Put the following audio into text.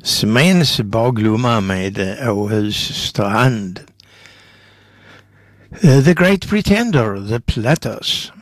Smens baglomma med Åhus strand. The Great Pretender, The Platters.